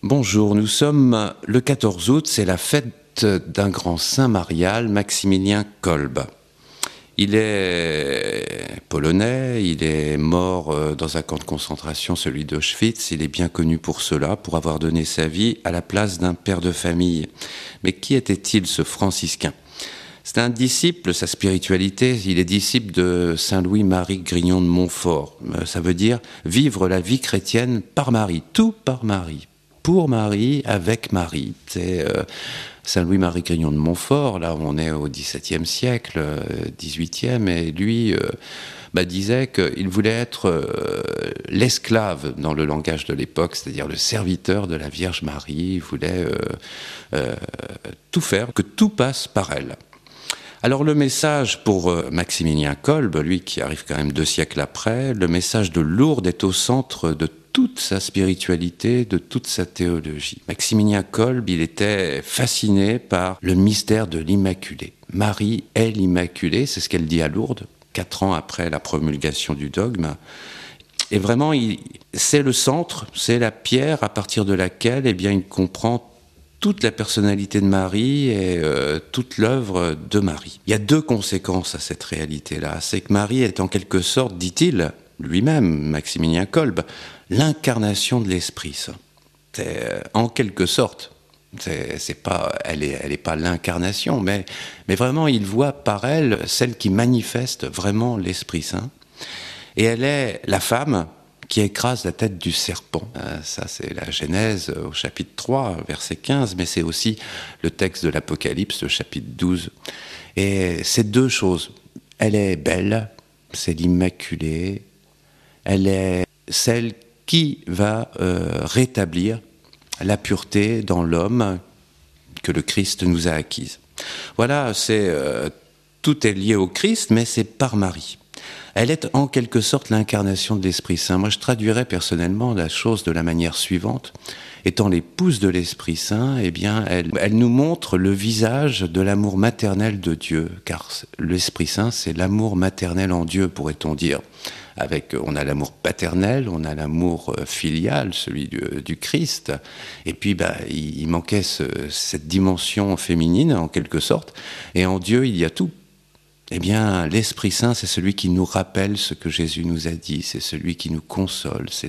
Bonjour, nous sommes le 14 août, c'est la fête d'un grand saint marial, Maximilien Kolbe. Il est polonais, il est mort dans un camp de concentration, celui d'Auschwitz. Il est bien connu pour cela, pour avoir donné sa vie à la place d'un père de famille. Mais qui était-il, ce franciscain ? C'est un disciple, sa spiritualité, il est disciple de Saint Louis-Marie Grignon de Montfort. Ça veut dire vivre la vie chrétienne par Marie, tout par Marie. Pour Marie, avec Marie. C'est Saint Louis-Marie Grignon de Montfort, là on est au XVIIe siècle, XVIIIe, et lui disait qu'il voulait être l'esclave dans le langage de l'époque, c'est-à-dire le serviteur de la Vierge Marie. Il voulait tout faire, que tout passe par elle. Alors le message pour Maximilien Kolbe, lui qui arrive quand même 2 siècles après, le message de Lourdes est au centre de toute sa spiritualité, de toute sa théologie. Maximilien Kolbe, il était fasciné par le mystère de l'Immaculée. Marie est l'Immaculée, c'est ce qu'elle dit à Lourdes, 4 ans après la promulgation du dogme. Et vraiment, c'est le centre, c'est la pierre à partir de laquelle il comprend toute la personnalité de Marie et toute l'œuvre de Marie. Il y a 2 conséquences à cette réalité-là. C'est que Marie est en quelque sorte, dit-il lui-même, Maximilien Kolbe, l'incarnation de l'Esprit Saint. C'est en quelque sorte. C'est pas, elle est pas l'incarnation, mais vraiment il voit par elle celle qui manifeste vraiment l'Esprit Saint. Et elle est la femme qui écrase la tête du serpent. Ça, c'est la Genèse au chapitre 3, verset 15, mais c'est aussi le texte de l'Apocalypse, le chapitre 12. Et ces 2 choses, elle est belle, c'est l'Immaculée, elle est celle qui va rétablir la pureté dans l'homme que le Christ nous a acquise. Voilà, tout est lié au Christ, mais c'est par Marie. Elle est en quelque sorte l'incarnation de l'Esprit Saint. Moi, je traduirais personnellement la chose de la manière suivante. Étant l'épouse de l'Esprit Saint, elle nous montre le visage de l'amour maternel de Dieu, car l'Esprit Saint, c'est l'amour maternel en Dieu, pourrait-on dire. On a l'amour paternel, on a l'amour filial, celui du Christ, et puis il manquait cette dimension féminine, en quelque sorte, et en Dieu, il y a tout. L'Esprit Saint, c'est celui qui nous rappelle ce que Jésus nous a dit, c'est celui qui nous console, c'est